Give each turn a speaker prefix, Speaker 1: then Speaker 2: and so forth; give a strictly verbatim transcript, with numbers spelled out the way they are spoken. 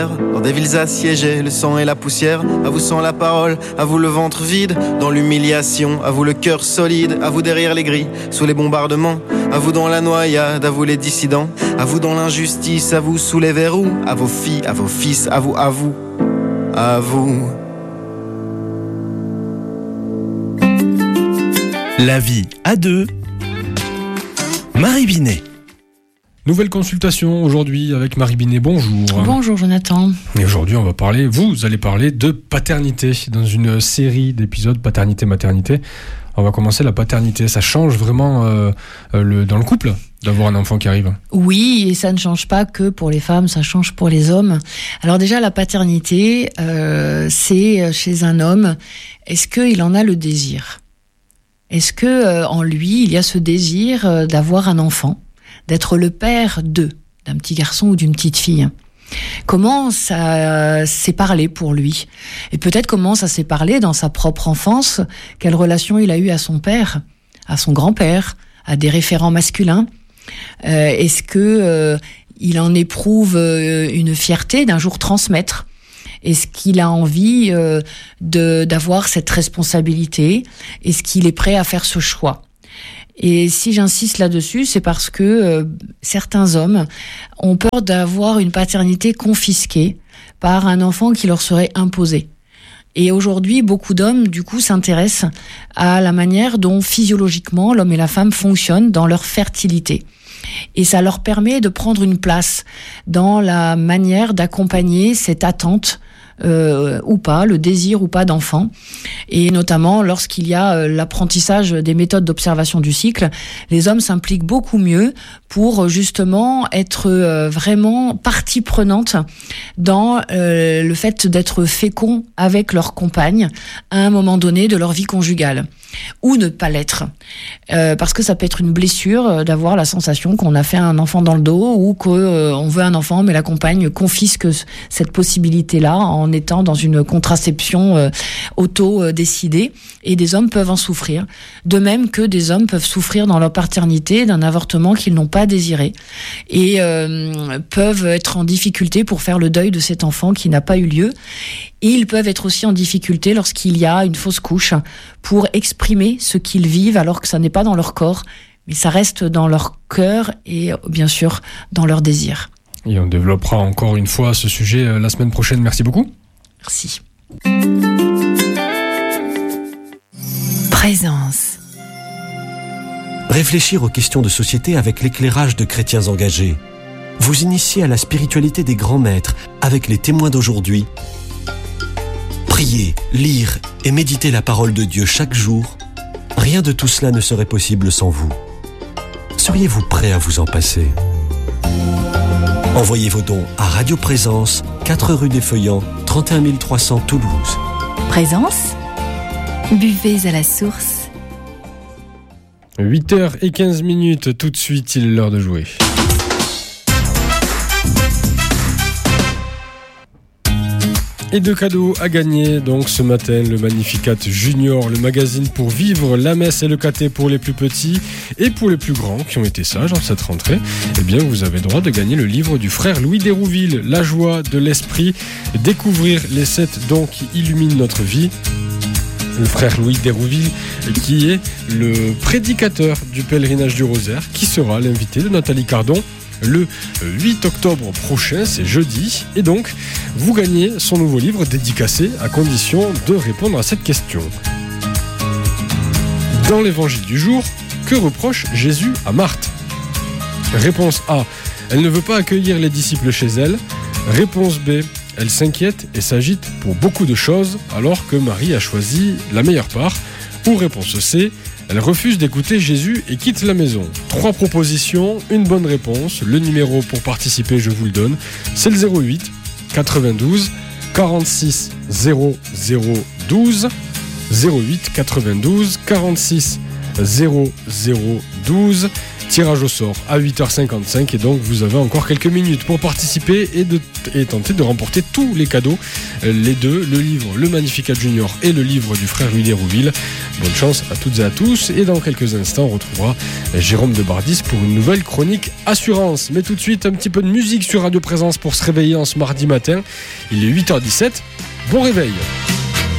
Speaker 1: Dans des villes assiégées, le sang et la poussière. À vous sans la parole, à vous le ventre vide. Dans l'humiliation, à vous le cœur solide. À vous derrière les grilles, sous les bombardements. À vous dans la noyade, à vous les dissidents. À vous dans l'injustice, à vous sous les verrous. À vos filles, à vos fils, à vous, à vous, à vous.
Speaker 2: La vie à deux. Marie Binet.
Speaker 3: Nouvelle consultation aujourd'hui avec Marie Binet, bonjour.
Speaker 4: Bonjour Jonathan.
Speaker 3: Et aujourd'hui on va parler, vous allez parler de paternité dans une série d'épisodes paternité-maternité. On va commencer la paternité, ça change vraiment euh, le, dans le couple d'avoir un enfant qui arrive.
Speaker 4: Oui, et ça ne change pas que pour les femmes, ça change pour les hommes. Alors déjà la paternité, euh, c'est chez un homme, est-ce qu'il en a le désir ? Est-ce que euh, en lui il y a ce désir euh, d'avoir un enfant ? D'être le père d'eux, d'un petit garçon ou d'une petite fille. Comment ça s'est parlé pour lui ? Et peut-être comment ça s'est parlé dans sa propre enfance ? Quelle relation il a eu à son père, à son grand-père, à des référents masculins ? euh, Est-ce que euh, il en éprouve euh, une fierté d'un jour transmettre ? Est-ce qu'il a envie euh, de, d'avoir cette responsabilité ? Est-ce qu'il est prêt à faire ce choix ? Et si j'insiste là-dessus, c'est parce que euh, certains hommes ont peur d'avoir une paternité confisquée par un enfant qui leur serait imposé. Et aujourd'hui, beaucoup d'hommes, du coup, s'intéressent à la manière dont physiologiquement l'homme et la femme fonctionnent dans leur fertilité. Et ça leur permet de prendre une place dans la manière d'accompagner cette attente Euh, ou pas, le désir ou pas d'enfant. Et notamment lorsqu'il y a euh, l'apprentissage des méthodes d'observation du cycle, les hommes s'impliquent beaucoup mieux pour justement être euh, vraiment partie prenante dans euh, le fait d'être fécond avec leur compagne à un moment donné de leur vie conjugale. Ou ne pas l'être. Euh, parce que ça peut être une blessure euh, d'avoir la sensation qu'on a fait un enfant dans le dos ou qu'on euh, veut un enfant mais la compagne confisque cette possibilité-là en étant dans une contraception euh, auto-décidée. Et des hommes peuvent en souffrir. De même que des hommes peuvent souffrir dans leur paternité d'un avortement qu'ils n'ont pas désiré. Et euh, peuvent être en difficulté pour faire le deuil de cet enfant qui n'a pas eu lieu. Et ils peuvent être aussi en difficulté lorsqu'il y a une fausse couche pour exprimer ce qu'ils vivent alors que ça n'est pas dans leur corps, mais ça reste dans leur cœur et bien sûr dans leur désir.
Speaker 3: Et on développera encore une fois ce sujet la semaine prochaine. Merci beaucoup.
Speaker 4: Merci.
Speaker 2: Présence. Réfléchir aux questions de société avec l'éclairage de chrétiens engagés. Vous initier à la spiritualité des grands maîtres avec les témoins d'aujourd'hui. Prier, lire et méditer la parole de Dieu chaque jour, rien de tout cela ne serait possible sans vous. Seriez-vous prêt à vous en passer ? Envoyez vos dons à Radio Présence, quatre rue des Feuillants, trente et un mille trois cents Toulouse.
Speaker 5: Présence, buvez à la source.
Speaker 3: huit heures quinze minutes, tout de suite, il est l'heure de jouer. Et deux cadeaux à gagner, donc ce matin, le Magnificat Junior, le magazine pour vivre, la messe et le caté pour les plus petits et pour les plus grands qui ont été sages en cette rentrée. Eh bien, vous avez le droit de gagner le livre du frère Louis d'Hérouville, La joie de l'esprit, découvrir les sept dons qui illuminent notre vie. Le frère Louis d'Hérouville qui est le prédicateur du pèlerinage du Rosaire, qui sera l'invité de Nathalie Cardon le huit octobre prochain, c'est jeudi, et donc vous gagnez son nouveau livre dédicacé à condition de répondre à cette question. Dans l'évangile du jour, que reproche Jésus à Marthe ? Réponse A, elle ne veut pas accueillir les disciples chez elle. Réponse B, elle s'inquiète et s'agite pour beaucoup de choses alors que Marie a choisi la meilleure part. Ou réponse C, elle refuse d'écouter Jésus et quitte la maison. Trois propositions, une bonne réponse. Le numéro pour participer, je vous le donne, c'est le zéro huit quatre-vingt-douze quarante-six zéro zéro douze. zéro huit quatre-vingt-douze quarante-six zéro zéro douze. Tirage au sort à huit heures cinquante-cinq et donc vous avez encore quelques minutes pour participer et, de, et tenter de remporter tous les cadeaux, les deux, le livre Le Magnificat Junior et le livre du frère Louis d'Hérouville. Bonne chance à toutes et à tous et dans quelques instants on retrouvera Jérôme de Bardis pour une nouvelle chronique assurance. Mais tout de suite un petit peu de musique sur Radio Présence pour se réveiller en ce mardi matin. Il est huit heures dix-sept, bon réveil.